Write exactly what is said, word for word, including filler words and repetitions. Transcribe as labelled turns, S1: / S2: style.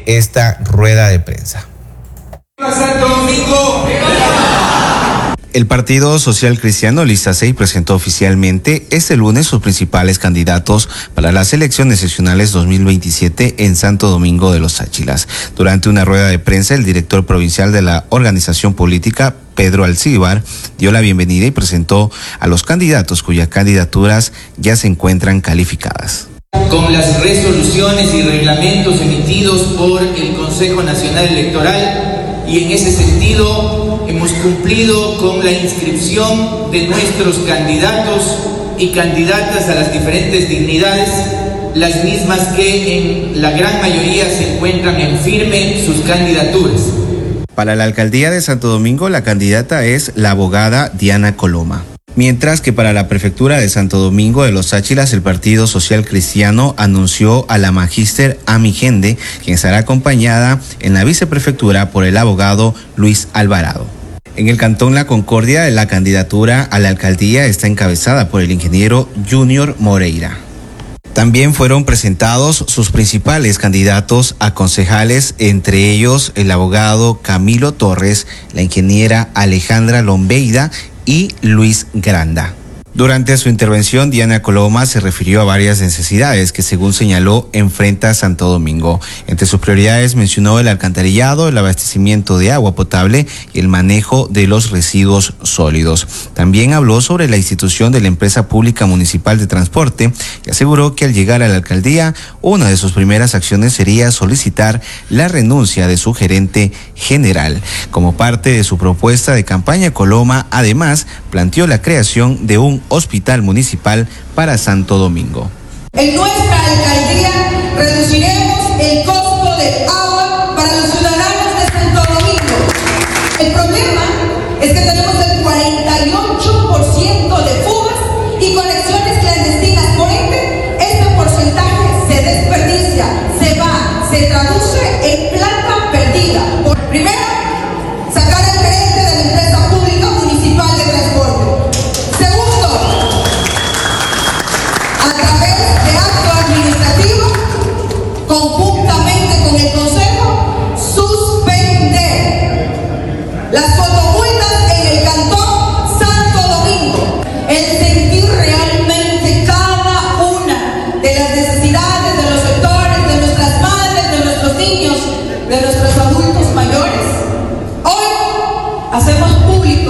S1: de esta rueda de prensa.
S2: Santo Domingo.
S1: El Partido Social Cristiano Lista seis presentó oficialmente este lunes sus principales candidatos para las elecciones seccionales dos mil veintisiete en Santo Domingo de los Sáchilas. Durante una rueda de prensa, el director provincial de la organización política, Pedro Alcíbar, dio la bienvenida y presentó a los candidatos cuyas candidaturas ya se encuentran calificadas.
S2: Con las resoluciones y reglamentos emitidos por el Consejo Nacional Electoral, y en ese sentido hemos cumplido con la inscripción de nuestros candidatos y candidatas a las diferentes dignidades, las mismas que en la gran mayoría se encuentran en firme sus candidaturas.
S1: Para la alcaldía de Santo Domingo, la candidata es la abogada Diana Coloma. Mientras que para la prefectura de Santo Domingo de los Sáchilas, el Partido Social Cristiano anunció a la magíster Ami Gende, quien será acompañada en la viceprefectura por el abogado Luis Alvarado. En el cantón La Concordia, la candidatura a la alcaldía está encabezada por el ingeniero Junior Moreira. También fueron presentados sus principales candidatos a concejales, entre ellos el abogado Camilo Torres, la ingeniera Alejandra Lombeida y Luis Granda. Durante su intervención, Diana Coloma se refirió a varias necesidades que, según señaló, enfrenta Santo Domingo. Entre sus prioridades mencionó el alcantarillado, el abastecimiento de agua potable y el manejo de los residuos sólidos. También habló sobre la institución de la Empresa Pública Municipal de Transporte y aseguró que al llegar a la alcaldía, una de sus primeras acciones sería solicitar la renuncia de su gerente general. Como parte de su propuesta de campaña, Coloma además planteó la creación de un hospital municipal para Santo Domingo.
S3: En nuestra alcaldía reduciremos el costo del agua para los ciudadanos de Santo Domingo. El problema es que tenemos el cuarenta y ocho por ciento de fugas y conexiones clandestinas